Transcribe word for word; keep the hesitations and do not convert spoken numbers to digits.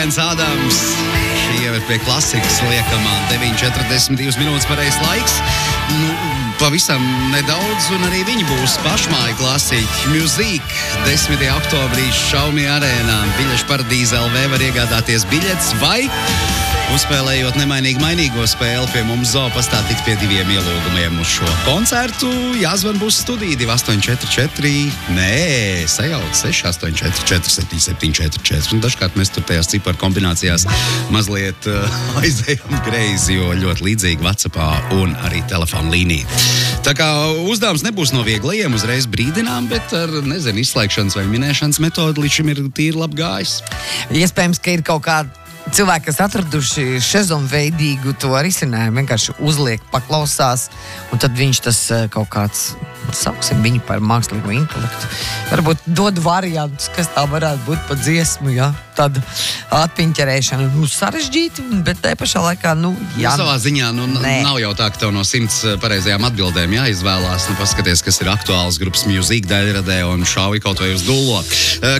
Ādams, šī jau ir pie klasikas liekamā deviņi četrdesmit divas minūtes pareizs laiks. Nu, pavisam nedaudz, un arī viņi būs pašmāju klasiķi. Music desmitajā oktobrī Xiaomi arēnā. Biļešu paradīze L V var iegādāties biļetes vai, uzspēlējot nemainīgi mainīgo spēli pie mums Zoopastā, tikt pie diviem ielūgumiem uz šo koncertu. Jāzvan būs studija divi astoņi četri četri, nē, sajauc seši astoņi četri četri septiņi septiņi četri četri. Un dažkārt mēs tur tajās ciparu kombinācijās mazliet uh, aizējam greizi, jo ļoti līdzīgi WhatsAppā un arī telefona līnija. Tā kā uzdevums nebūs no vieglajiem, uzreiz brīdinām, bet ar, nezinu, izslēgšanas vai minēšanas metodu līdz šim ir tīri labi gājis. Iespējams, ka ir kaut kāda cilvēki, kas atraduši šezlongveidīgu to risinājumu, vienkārši uzliek, paklausās, un tad viņš tas kaut kāds, sauksim viņu par mākslīgo intelektu, varbūt dod variantus, kas tā varētu būt pa dziesmu, ja? Tāda atpiņķerēšana, nu, sarežģīti, bet te pašā laikā, nu, jā. Nu, savā ziņā, nu, Nē. nav jau tā, ka tev no simts pareizajām atbildēm jāizvēlās, nu, paskaties, kas ir aktuāls grupas Music daļradē un šauj kaut vai uz dullo.